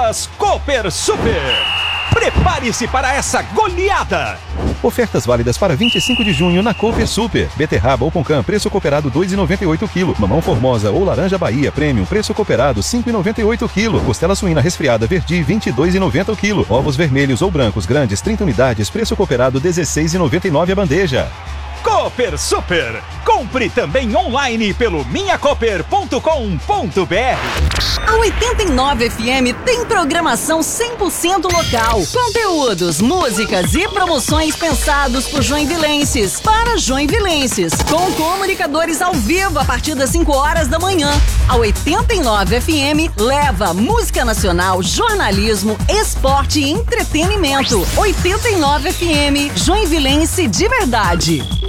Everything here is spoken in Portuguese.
Dias Cooper Super. Prepare-se para essa goleada! Ofertas válidas para 25 de junho na Cooper Super. Beterraba ou Poncã, preço cooperado R$ 2,98 kg. Mamão Formosa ou Laranja Bahia Premium, preço cooperado R$ 5,98 kg. Costela suína resfriada Verdi, R$ 22,90 kg. Ovos vermelhos ou brancos grandes, 30 unidades, preço cooperado R$ 16,99 a bandeja. Cooper Super. Compre também online pelo minhacooper.com.br. A 89 FM tem programação 100% local. Conteúdos, músicas e promoções pensados por joinvilenses, para joinvilenses. Com comunicadores ao vivo a partir das 5 horas da manhã. A 89 FM leva música nacional, jornalismo, esporte e entretenimento. 89 FM, joinvilense de verdade.